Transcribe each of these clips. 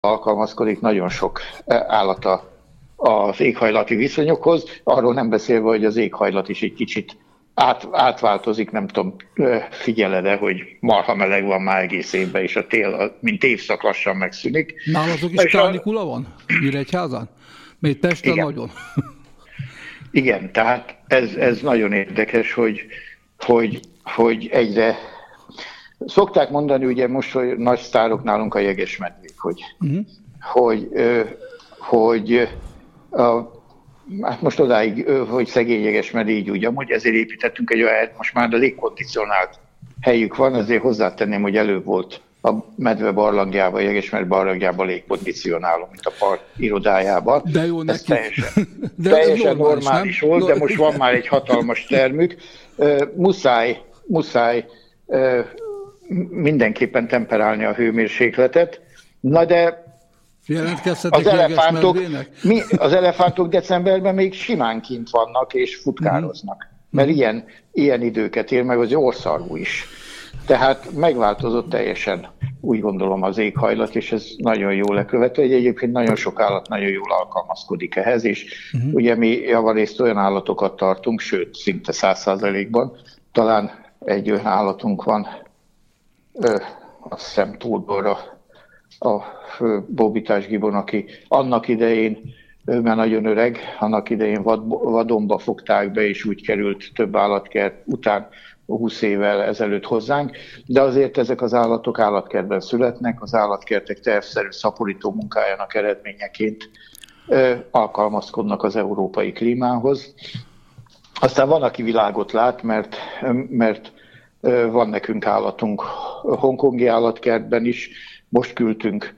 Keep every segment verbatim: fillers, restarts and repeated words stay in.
alkalmazkodik nagyon sok állata az éghajlati viszonyokhoz, arról nem beszélve, hogy az éghajlat is egy kicsit át, átváltozik, nem tudom, figyeled-e, hogy marha meleg van már egész évben, és a tél, mint évszak lassan megszűnik. Nálatok is kánikula van? Nyíregyházán? Mert Pesten igen. nagyon. Igen, tehát ez, ez nagyon érdekes, hogy, hogy, hogy egyre... Szokták mondani, ugye most, hogy nagy sztárok nálunk a jegesmedvék, hogy, uh-huh. hogy, hogy a, hát most odáig, hogy szegény jegesmedvé így úgy, amúgy ezért építettünk egy olyan, most már a légkondicionált helyük van, ezért hozzátenném, hogy előbb volt a medve barlangjában, a jegesmedve barlangjában légkondicionáló, mint a park irodájában. De jó neki. Ez teljesen, de teljesen normális, normális volt, de most van már egy hatalmas termük. Uh, muszáj, muszáj uh, mindenképpen temperálni a hőmérsékletet. Na de az elefántok, mi, az elefántok decemberben még simán kint vannak és futkároznak. Mert mm. ilyen, ilyen időket ér meg az orrszarvú is. Tehát megváltozott teljesen, úgy gondolom, az éghajlat, és ez nagyon jól lekövető, hogy egyébként nagyon sok állat nagyon jól alkalmazkodik ehhez, és mm. ugye mi javarészt olyan állatokat tartunk, sőt, szinte száz százalékban, talán egy olyan állatunk van, Ö, azt hiszem túlborra a bóbitás gibon, aki annak idején, ő már nagyon öreg, annak idején vad, vadonba fogták be, és úgy került több állatkert után húsz évvel ezelőtt hozzánk, de azért ezek az állatok állatkertben születnek, az állatkertek tervszerű szaporító munkájának eredményeként ö, alkalmazkodnak az európai klímához. Aztán van, aki világot lát, mert, mert van nekünk állatunk hongkongi állatkertben is, most küldtünk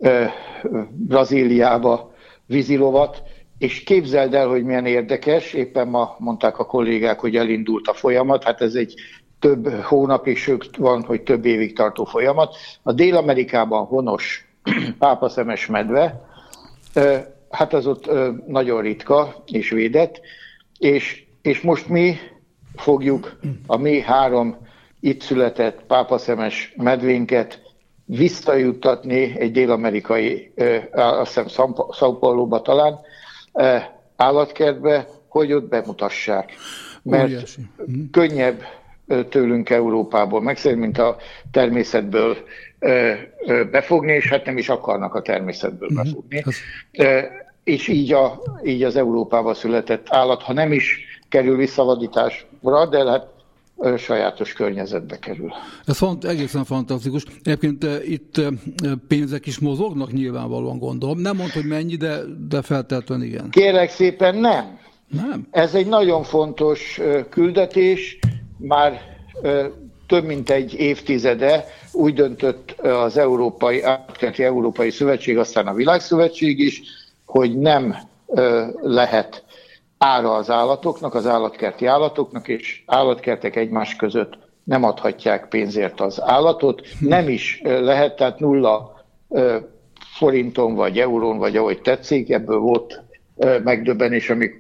Brazíliába vízilovat, és képzeld el, hogy milyen érdekes, éppen ma mondták a kollégák, hogy elindult a folyamat, hát ez egy több hónapig, sőt van, hogy több évig tartó folyamat. A Dél-Amerikában honos pápaszemes medve, hát az ott nagyon ritka és védett, és, és most mi fogjuk a mi három itt született pápaszemes medvénket visszajuttatni egy dél-amerikai, azt hiszem São Paulo-ba talán, állatkertbe, hogy ott bemutassák. Mert Óriási. Könnyebb tőlünk Európából megszerni, mint a természetből befogni, és hát nem is akarnak a természetből uh-huh. befogni. És így, a, így az Európába született állat, ha nem is kerül visszavadításra, de hát sajátos környezetbe kerül. Ez font, egészen fantasztikus. Egyébként itt pénzek is mozognak, nyilvánvalóan gondolom. Nem mondd, hogy mennyi, de, de feltétlenül igen. Kérlek szépen, nem. Nem. Ez egy nagyon fontos küldetés. Már több mint egy évtizede úgy döntött az Európai Állatkerti Európai Szövetség, aztán a Világszövetség is, hogy nem lehet ára az állatoknak, az állatkerti állatoknak, és állatkertek egymás között nem adhatják pénzért az állatot. Nem is lehet, tehát nulla forinton, vagy eurón, vagy ahogy tetszik, ebből volt megdöbbenés, amikor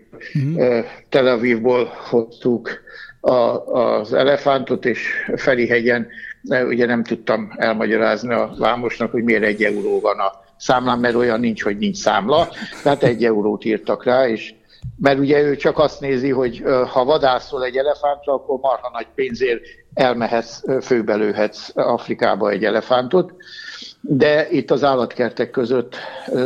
Tel Avivból hoztuk a, az elefántot, és Ferihegyen ugye nem tudtam elmagyarázni a vámosnak, hogy miért egy euró van a számlán, mert olyan nincs, hogy nincs számla, tehát egy eurót írtak rá, és mert ugye ő csak azt nézi, hogy ha vadászol egy elefántra, akkor marha nagy pénzért elmehetsz, főbelőhetsz Afrikába egy elefántot, de itt az állatkertek között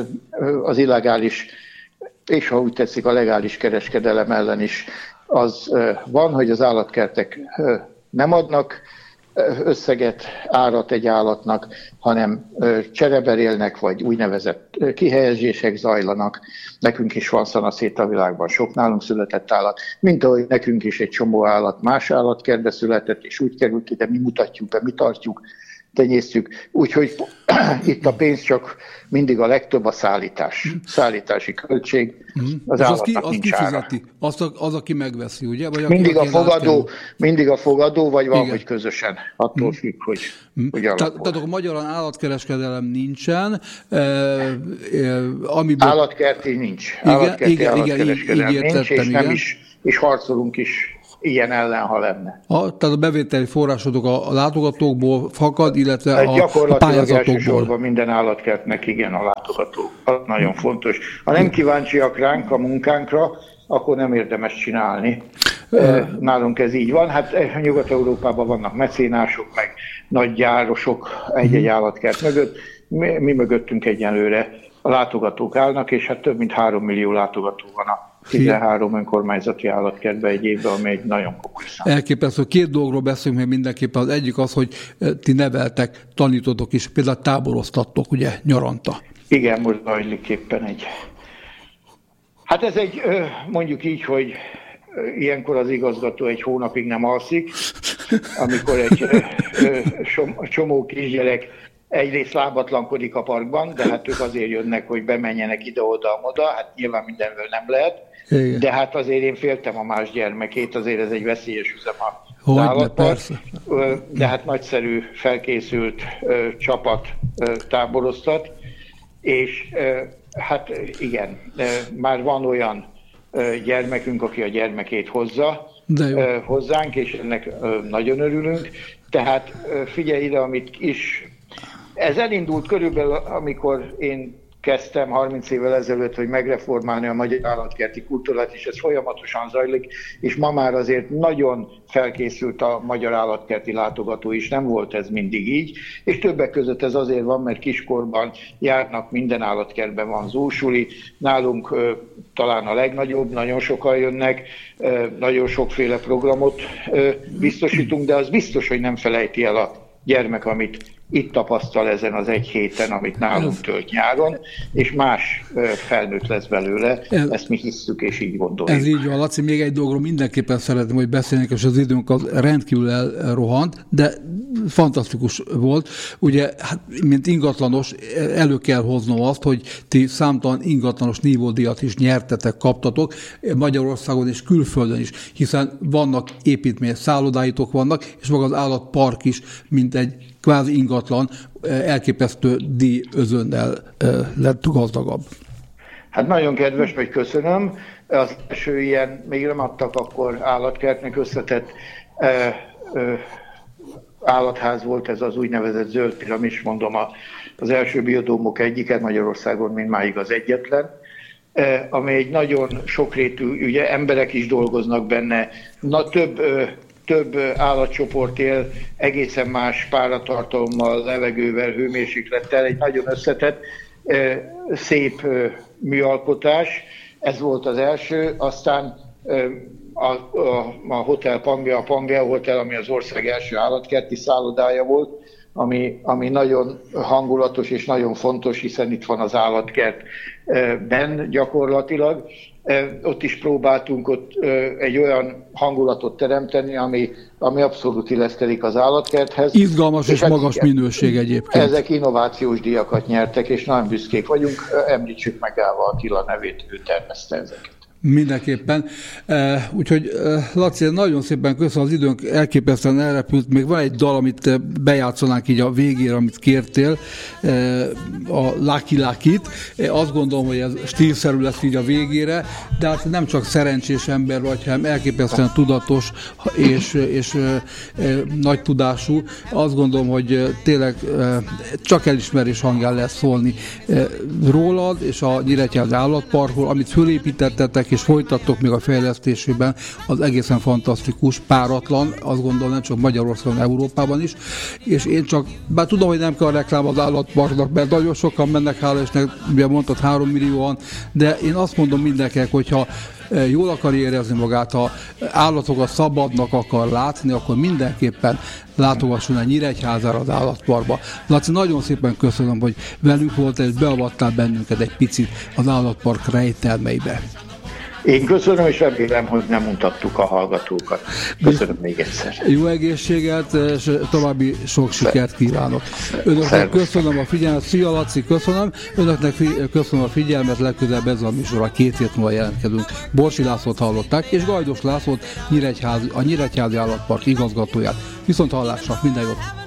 az illegális, és ha úgy tetszik, a legális kereskedelem ellen is az van, hogy az állatkertek nem adnak összeget, árat egy állatnak, hanem csereberélnek, vagy úgynevezett kihelyezések zajlanak. Nekünk is van szanaszét a világban, sok nálunk született állat, mint ahogy nekünk is egy csomó állat más állatkertbe született, és úgy került ide, mi mutatjuk be, mi tartjuk, tenyésztjük. Úgyhogy itt a pénz csak mindig a legtöbb a szállítás, szállítási költség. Az állatnak az, ki, az nincs ára. Az, az, aki megveszi, ugye? Vagy mindig, a fogadó, mindig a fogadó, vagy van, hogy közösen. Attól függ, hogy, hmm. hogy Tehát, tehát akkor magyarán állatkereskedelem nincsen. E, e, amiből... Állatkerti nincs. Igen, állatkerti igen, állatkereskedelem igen, így, így nincs, és, igen. nem is, és harcolunk is ilyen ellenha lenne. A, tehát a bevételi forrásodok a látogatókból fakad, illetve a, gyakorlatilag a pályázatokból. Elsősorban minden állatkertnek igen a látogató. Az nagyon fontos. Ha nem kíváncsiak ránk, a munkánkra, akkor nem érdemes csinálni. Nálunk ez így van. Hát Nyugat-Európában vannak mecénások, meg nagy gyárosok egy-egy állatkert mögött. Mi, mi mögöttünk egyenlőre a látogatók állnak, és hát több mint három millió látogató van a tizenhárom önkormányzati állatkertben egy évben, ami egy nagyon komoly szám. Elképesztő. Két dologról beszélünk még mindenképpen. Az egyik az, hogy ti neveltek, tanítotok is, például táboroztattok, ugye, nyaranta. Igen, most zajlik éppen egy. Hát ez egy, mondjuk így, hogy ilyenkor az igazgató egy hónapig nem alszik, amikor egy csomó kisgyerek egyrészt lábatlankodik a parkban, de hát ők azért jönnek, hogy bemenjenek ide-oda-oda, hát nyilván mindenről nem lehet, igen. De hát azért én féltem a más gyermekét, azért ez egy veszélyes üzem az állatpark, de hát nagyszerű, felkészült csapat táboroztat, és hát igen, már van olyan gyermekünk, aki a gyermekét hozza hozzánk, és ennek nagyon örülünk. Tehát figyelj ide, amit is. Ez elindult körülbelül, amikor én kezdtem harminc évvel ezelőtt, hogy megreformálni a magyar állatkerti kultúrát, és ez folyamatosan zajlik, és ma már azért nagyon felkészült a magyar állatkerti látogató is, nem volt ez mindig így, és többek között ez azért van, mert kiskorban járnak, minden állatkertben van zósuli, nálunk ö, talán a legnagyobb, nagyon sokan jönnek, ö, nagyon sokféle programot ö, biztosítunk, de az biztos, hogy nem felejti el a gyermek, amit itt tapasztal ezen az egy héten, amit nálunk tölt nyáron, és más felnőtt lesz belőle, ez, ezt mi hisszük, és így gondoljuk. Ez így van, Laci, még egy dologról mindenképpen szeretném, hogy beszélnek, és az időnk az rendkívül elrohant, de fantasztikus volt. Ugye, hát, mint ingatlanos, elő kell hoznom azt, hogy ti számtalan ingatlanos nívódíjat is nyertetek, kaptatok Magyarországon és külföldön is, hiszen vannak építmény, szállodáitok vannak, és maga az állatpark is, mint egy kvázi ingatlan, elképesztő díj özönnel lett gazdagabb. Hát nagyon kedves, vagy köszönöm. Az első ilyen, még nem adtak akkor állatkertnek összetett e, e, állatház volt, ez az úgynevezett zöld piramis, mondom, a, az első biodómok egyiket, Magyarországon mindmáig az egyetlen, e, ami egy nagyon sokrétű, ugye emberek is dolgoznak benne, na több e, több állatcsoport él, egészen más páratartalommal, levegővel, hőmérséklettel, egy nagyon összetett, szép műalkotás. Ez volt az első, aztán a, a, a Hotel Pangea, a Pangea Hotel, ami az ország első állatkerti szállodája volt, ami, ami nagyon hangulatos és nagyon fontos, hiszen itt van az állatkertben gyakorlatilag. Ott is próbáltunk ott egy olyan hangulatot teremteni, ami, ami abszolút illeszkedik az állatkerthez. Izgalmas és, és magas igen, minőség egyébként. Ezek innovációs díjakat nyertek, és nagyon büszkék vagyunk. Említsük meg Gáva Attila nevét, ő tervezte ezeket. Mindenképpen. Úgyhogy Laci, nagyon szépen köszönöm, az időnk elképesztően elrepült. Még van egy dal, amit bejátszanánk így a végére, amit kértél, a Lucky Lucky-t. Azt gondolom, hogy ez stílszerű lesz így a végére, de hát nem csak szerencsés ember vagy, hanem elképesztően tudatos és, és nagy tudású. Azt gondolom, hogy tényleg csak elismerés hangján lesz szólni rólad és a Nyíregyházi Állatparkról, amit fölépítettetek, és folytattok még a fejlesztésében, az egészen fantasztikus, páratlan, azt gondolom nem csak Magyarországon, Európában is, és én csak, bár tudom, hogy nem kell a reklám az állatparknak, mert nagyon sokan mennek, hála Istennek, ugye mondtad, három millióan, de én azt mondom mindenkinek, hogyha jól akar érezni magát, ha állatokat szabadnak akar látni, akkor mindenképpen látogasson el Nyíregyházára, az állatparkba. Laci, nagyon szépen köszönöm, hogy velünk voltál, és beavattál bennünket egy picit az állatpark rejtelmeibe. Én köszönöm, és remélem, hogy nem mutattuk a hallgatókat. Köszönöm még egyszer. Jó egészséget, és további sok sikert kívánok. Önöknek köszönöm a figyelmet. Szia, Laci, köszönöm. Önöknek köszönöm a figyelmet, legközelebb ez a műsor a két hét múlva jelentkezünk. Borsi Lászlót hallották, és Gajdos Lászlót, Nyíregyházi, a Nyíregyházi Állatpark igazgatóját. Viszont hallásra, minden jót!